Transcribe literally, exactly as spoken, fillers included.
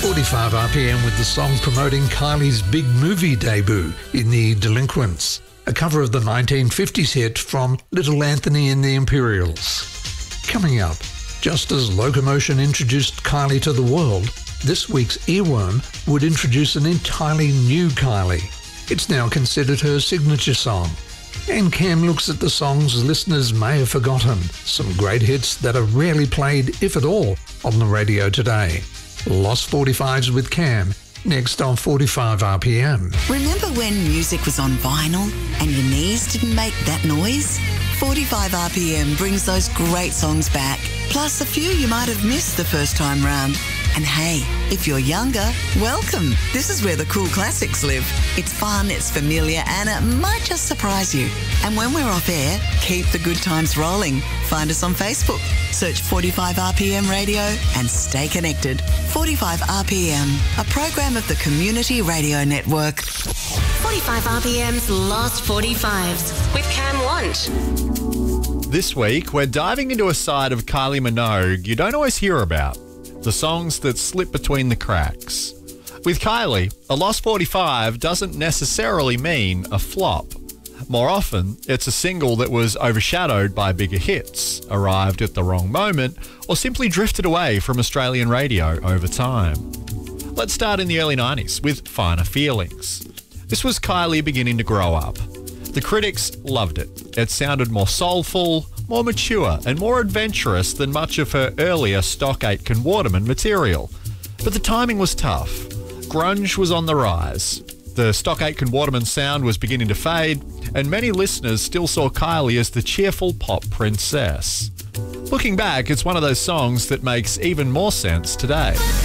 forty-five R P M with the song promoting Kylie's big movie debut in The Delinquents, a cover of the nineteen fifties hit from Little Anthony and the Imperials. Coming up, just as Locomotion introduced Kylie to the world, this week's Earworm would introduce an entirely new Kylie. It's now considered her signature song. And Cam looks at the songs listeners may have forgotten, some great hits that are rarely played, if at all, on the radio today. Lost forty-fives with Cam, next on forty-five R P M. Remember when music was on vinyl and your knees didn't make that noise? forty-five R P M brings those great songs back, plus a few you might have missed the first time round. And hey, if you're younger, welcome. This is where the cool classics live. It's fun, it's familiar, and it might just surprise you. And when we're off air, keep the good times rolling. Find us on Facebook. Search forty-five R P M Radio and stay connected. forty-five R P M, a program of the Community Radio Network. forty-five R P M's Lost forty-fives with Cam Want. This week, we're diving into a side of Kylie Minogue you don't always hear about. The songs that slip between the cracks. With Kylie, a Lost forty-five doesn't necessarily mean a flop. More often, it's a single that was overshadowed by bigger hits, arrived at the wrong moment, or simply drifted away from Australian radio over time. Let's start in the early nineties with Finer Feelings. This was Kylie beginning to grow up. The critics loved it. It sounded more soulful, more mature and more adventurous than much of her earlier Stock Aitken Waterman material. But the timing was tough. Grunge was on the rise. The Stock Aitken Waterman sound was beginning to fade, and many listeners still saw Kylie as the cheerful pop princess. Looking back, it's one of those songs that makes even more sense today.